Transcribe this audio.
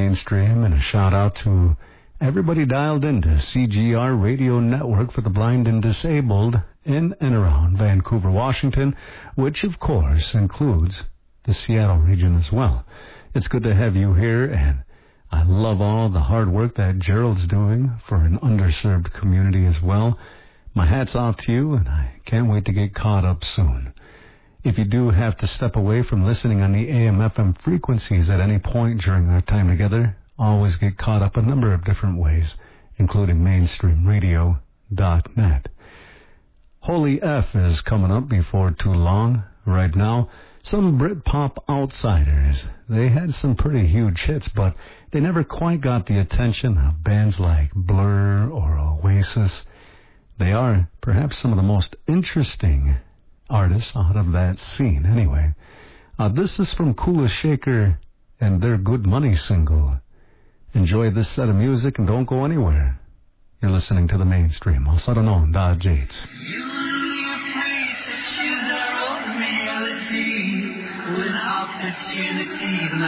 mainstream, and a shout out to everybody dialed into CGR Radio Network for the blind and disabled in and around Vancouver, Washington, which of course includes the Seattle region as well. It's good to have you here, and I love all the hard work that Gerald's doing for an underserved community as well. My hat's off to you, and I can't wait to get caught up soon. If you do have to step away from listening on the AM/FM frequencies at any point during our time together, always get caught up a number of different ways, including mainstreamradio.net. Holy F is coming up before too long. Right now, some Britpop outsiders. They had some pretty huge hits, but they never quite got the attention of bands like Blur or Oasis. They are perhaps some of the most interesting artists out of that scene, anyway. This is from Kula Shaker and their Good Money single. Enjoy this set of music and don't go anywhere. You're listening to the mainstream. Also known as Jades. You are free to choose our own reality with opportunity.